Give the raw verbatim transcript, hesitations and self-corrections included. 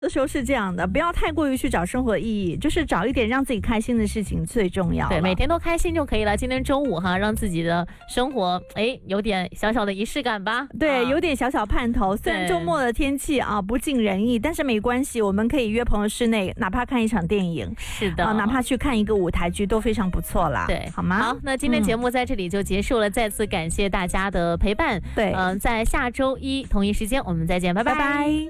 的时候是这样的，不要太过于去找生活的意义，就是找一点让自己开心的事情最重要了。 对，每天都开心就可以了。今天周五哈，让自己的生活哎有点小小的仪式感吧。 对， 啊、 有点小小盼头。虽然周末的天气啊不尽人意，但是没关系，我们可以约朋友室内，哪怕看一场电影， 是的， 啊，哪怕去看一个舞台剧都非常不错啦。 对， 好吗？ 好，那今天节目在这里就结束了，嗯、再次感谢大家的陪伴。 对， 嗯、呃，在下周一同一时间我们再见，拜拜。 拜拜。